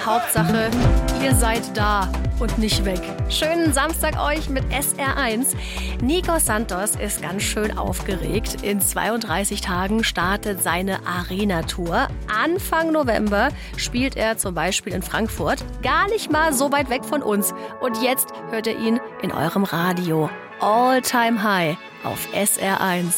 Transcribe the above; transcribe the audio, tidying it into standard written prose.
Hauptsache, ihr seid da und nicht weg. Schönen Samstag euch mit SR1. Nico Santos ist ganz schön aufgeregt. In 32 Tagen startet seine Arena-Tour. Anfang November spielt er zum Beispiel in Frankfurt. Gar nicht mal so weit weg von uns. Und jetzt hört ihr ihn in eurem Radio. All Time High auf SR1.